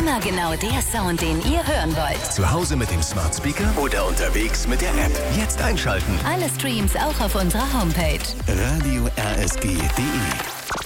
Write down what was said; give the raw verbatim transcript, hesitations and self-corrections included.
Immer genau der Sound, den ihr hören wollt. Zu Hause mit dem Smart Speaker oder unterwegs mit der App. Jetzt einschalten. Alle Streams auch auf unserer Homepage. radio r s g punkt d e